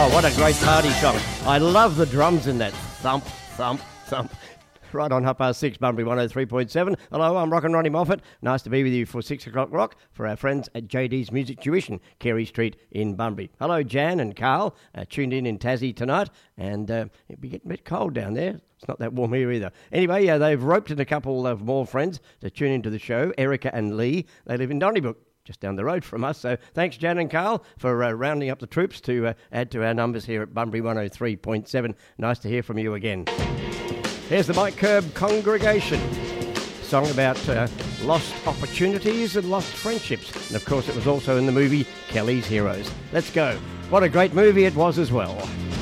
Oh, what a great party song. I love the drums in that. Thump, thump, thump. Right on 6:30, Bunbury 103.7. Hello, I'm Rock and Ronnie Moffat. Nice to be with you for 6 o'clock rock for our friends at JD's Music Tuition, Carey Street in Bunbury. Hello, Jan and Carl, tuned in Tassie tonight, and it'll be getting a bit cold down there. It's not that warm here either. Anyway, they've roped in a couple of more friends to tune into the show, Erica and Lee. They live in Donnybrook, just down the road from us. So thanks, Jan and Carl, for rounding up the troops to add to our numbers here at Bunbury 103.7. Nice to hear from you again. Here's the Mike Curb Congregation. Song about lost opportunities and lost friendships. And of course it was also in the movie Kelly's Heroes. Let's go. What a great movie it was as well.